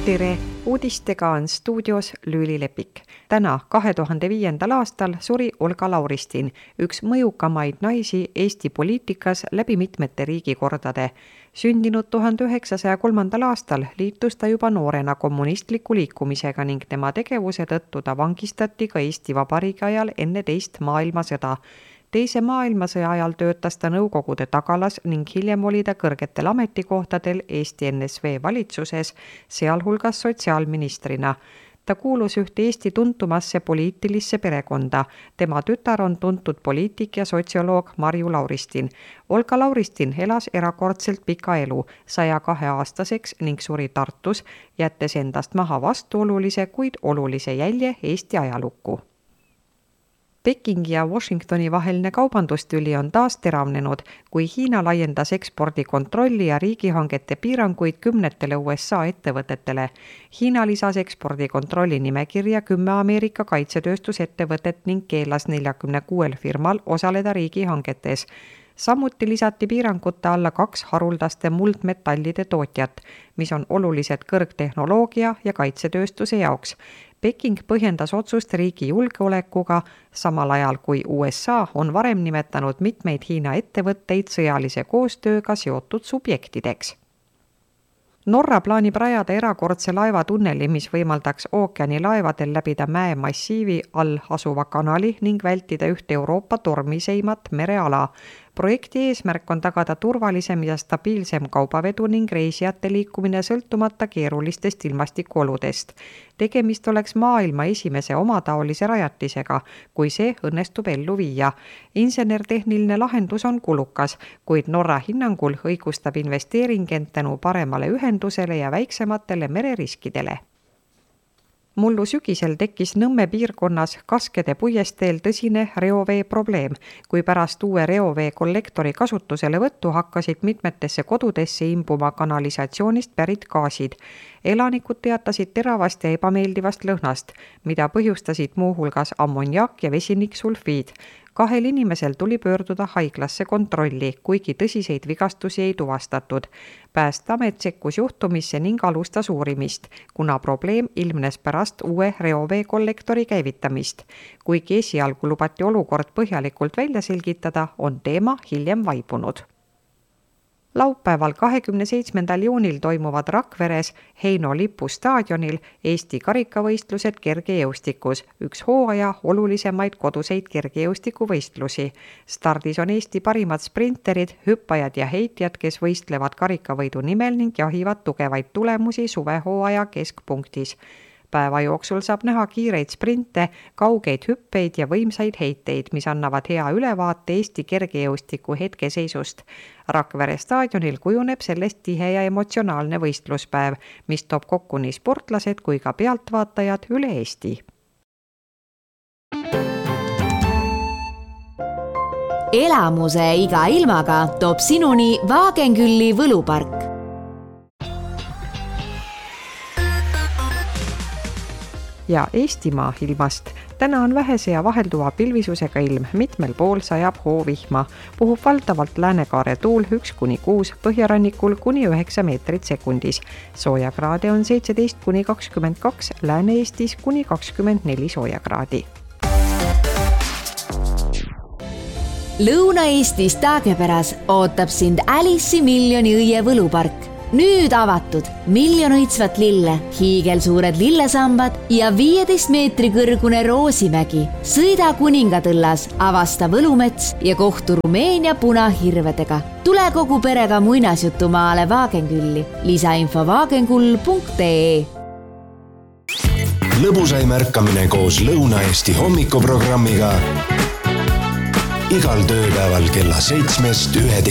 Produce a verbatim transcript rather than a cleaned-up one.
Tere! Uudistega on stuudios Lüüli Lepik. Täna kahe tuhande viiendal aastal suri Olga Lauristin, üks mõjukamaid naisi Eesti poliitikas läbi mitmete riigikordade. Sündinud tuhande üheksasaja kolmandal aastal liitus ta juba noorena kommunistliku liikumisega ning tema tegevuse tõttu ta vangistati ka Eesti Vabariigi ajal enne teist maailmasõda. Teise maailmasõja ajal töötas ta Nõukogude tagalas ning hiljem oli ta kõrgetel ametikohtadel Eesti N S V valitsuses, sealhulgas sotsiaalministrina. Ta kuulus ühte Eesti tuntumasse poliitilisse perekonda. Tema tütar on tuntud poliitik ja sotsioloog Marju Lauristin. Olga Lauristin elas erakordselt pika elu, saja kahe aastaseks ning suri Tartus, jättes endast maha vastuolulise, kuid olulise jälje Eesti ajalukku. Pekingi ja Washingtoni vaheline kaubandustüli on taas teravnenud, kui Hiina laiendas ekspordikontrolli ja riigihangete piiranguid kümnetele U S A ettevõtetele. Hiina lisas ekspordikontrolli nimekirja kümme Ameerika kaitsetööstusettevõtet ning keelas neljakümne kuuel firmal osaleda riigihangetes. Samuti lisati piirangute alla kaks haruldaste muldmetallide tootjat, mis on olulised kõrgtehnoloogia ja kaitsetööstuse jaoks. Peking põhjendas otsust riigi julgeolekuga, samal ajal kui U S A on varem nimetanud mitmeid Hiina ettevõtteid sõjalise koostööga seotud subjektideks. Norra plaanib rajada erakordse laevatunneli, mis võimaldaks ookeanilaevadel läbida mäemassiivi all asuva kanali ning vältida ühte Euroopa tormiseimat mereala. Projekti eesmärk on tagada turvalisem ja stabiilsem kaubavedu ning reisijate liikumine sõltumata keerulistest ilmastikuoludest. Tegemist oleks maailma esimese omataolise rajatisega, kui see õnnestub ellu viia. Insenertehniline lahendus on kulukas, kuid Norra hinnangul õigustab investeering end tänu paremale ühendusele ja väiksematele mereriskidele. Mullu sügisel tekkis Nõmme piirkonnas Kaskede puiesteel tõsine reovee probleem, kui pärast uue reovee kollektori kasutusele võttu hakkasid mitmetesse kodudesse imbuma kanalisatsioonist pärit gaasid. Elanikud teatasid teravast ja ebameeldivast lõhnast, mida põhjustasid muuhulgas ammoniak ja vesiniksulfiid. Kahel inimesel tuli pöörduda haiglasse kontrolli, kuigi tõsiseid vigastusi ei tuvastatud. Päästeamet sekkus juhtumisse ning alustas uurimist, kuna probleem ilmnes pärast uue reovee kollektori käivitamist. Kuigi esialgu lubati olukord põhjalikult välja selgitada, on teema hiljem vaibunud. Laupäeval kahekümne seitsmendal juunil toimuvad Rakveres Heino Lipu staadionil Eesti karikavõistlused kergejõustikus, üks hooaja olulisemaid koduseid kergejõustikuvõistlusi. Stardis on Eesti parimad sprinterid, hüppajad ja heitjad, kes võistlevad karikavõidu nimel ning jahivad tugevaid tulemusi suvehooaja keskpunktis. Päeva jooksul saab näha kiireid sprinte, kaugeid hüppeid ja võimsaid heiteid, mis annavad hea ülevaate Eesti kergejõustiku hetkeseisust. Rakvere staadionil kujuneb sellest tihe ja emotsionaalne võistluspäev, mis toob kokku nii sportlased kui ka pealtvaatajad üle Eesti. Elamuse iga ilmaga toob sinuni Vaagenkülli võlupark. Ja Eestimaa ilmast. Täna on vähese ja vahelduva pilvisusega ilm, mitmel pool sajab hoovihma. Puhub valdavalt läänekaare tuul üks kuni kuus, põhjarannikul kuni üheksa meetrit sekundis. Soojakraade on seitseteist kuni kakskümmend kaks, Lääne-Eestis kuni kakskümmend neli soojakraadi. Lõuna-Eestis Taageperas ootab sind Alice'i miljoni õie võlupark. Nüüd avatud miljon õitsvat lille, hiigelsuured lillesambad ja viieteist meetri kõrgune Roosimägi. Sõida Kuningatõllas, avasta Võlumets ja kohtu Rumeenia punahirvedega. Tule kogu perega muinasjutumaale Vaagenkülli. Lisainfo vaagenkull punkt ee. Lõbusaim ärkamine koos Lõuna-Eesti hommikuprogrammiga igal tööpäeval kella seitsmest üheteistkümneni.